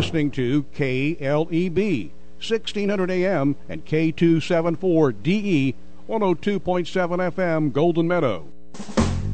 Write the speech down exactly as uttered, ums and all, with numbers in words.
listening to K L E B, sixteen hundred A M and K two seventy-four D E, one oh two point seven F M, Golden Meadow.